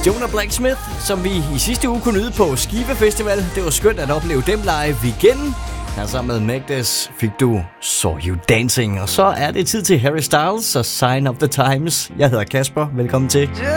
Jonah Blacksmith, som vi i sidste uge kunne nyde på Skive Festival. Det var skønt at opleve dem live igen. Her sammen med Magdas fik du Saw You Dancing. Og så er det tid til Harry Styles og Sign of the Times. Jeg hedder Kasper. Velkommen til.